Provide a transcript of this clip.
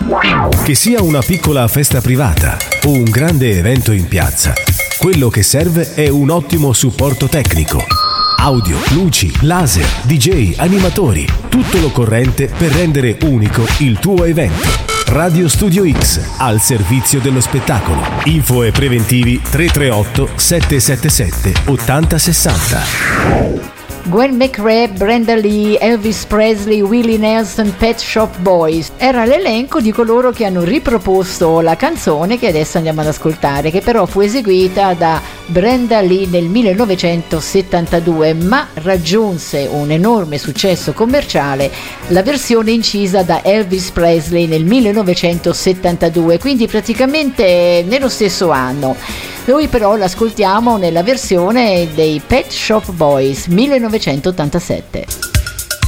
Che sia una piccola festa privata o un grande evento in piazza, quello che serve è un ottimo supporto tecnico. Audio, luci, laser, DJ, animatori, tutto l'occorrente per rendere unico il tuo evento. Radio Studio X, al servizio dello spettacolo. Info e preventivi 338 777 8060. Gwen McRae, Brenda Lee, Elvis Presley, Willie Nelson, Pet Shop Boys. Era l'elenco di coloro che hanno riproposto la canzone che adesso andiamo ad ascoltare, che però fu eseguita da Brenda Lee nel 1972, ma raggiunse un enorme successo commerciale la versione incisa da Elvis Presley nel 1972, quindi praticamente nello stesso anno. Noi però l'ascoltiamo nella versione dei Pet Shop Boys 1987.